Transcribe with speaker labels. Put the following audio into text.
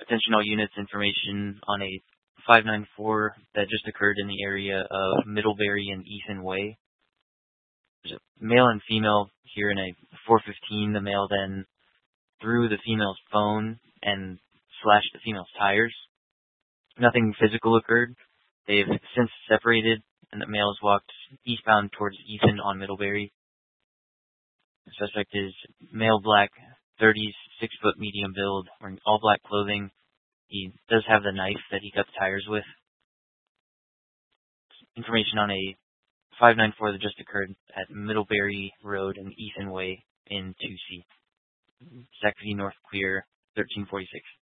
Speaker 1: Attention all units, information on a 594 that just occurred in the area of Middlebury and Ethan Way. There's a male and female here in a 415. The male then threw the female's phone and slashed the female's tires. Nothing physical occurred. They've since separated, and the male has walked eastbound towards Ethan on Middlebury. The suspect is male, black, 30s, 6-foot, medium build, wearing all black clothing. He does have the knife that he cut the tires with. Information on a 594 that just occurred at Middlebury Road and Ethan Way in 2C. Zach V. North Clear, 1346.